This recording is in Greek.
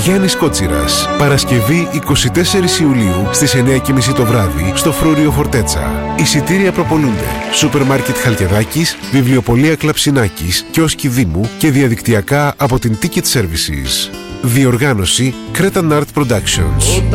Γιάννης Κότσιρας. Παρασκευή 24 Ιουλίου στις 9:30 το βράδυ στο Φρούριο Φορτέτσα. Εισιτήρια προπολούνται. Σούπερ Μάρκετ Χαλκιδάκης, Βιβλιοπωλεία Κλαψινάκης, Κιόσκι Δήμου και διαδικτυακά από την Ticket Services. Διοργάνωση Cretan Art Productions.